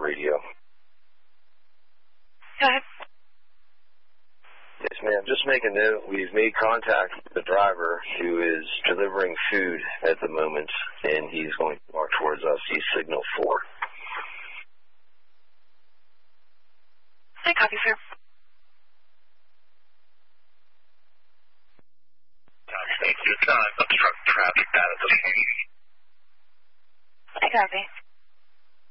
radio. Go ahead. Yes, ma'am. Just make a note. We've made contact with the driver who is delivering food at the moment, and he's going to walk towards us. He's signal 4. I copy, sir. Thank you. It's obstruct traffic that at this point. I copy.